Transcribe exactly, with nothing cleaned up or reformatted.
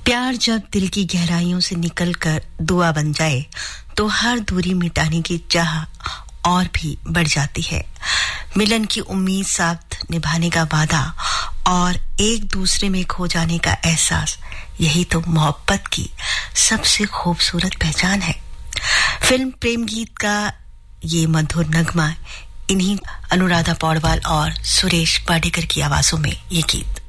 प्यार जब दिल की गहराइयों से निकलकर दुआ बन जाए तो हर दूरी मिटाने की चाह और भी बढ़ जाती है। मिलन की उम्मीद, साथ निभाने का वादा और एक दूसरे में खो जाने का एहसास, यही तो मोहब्बत की सबसे खूबसूरत पहचान है। फिल्म प्रेम गीत का ये मधुर नगमा, इन्हीं अनुराधा पौडवाल और सुरेश पाडेकर की आवाजों में ये गीत।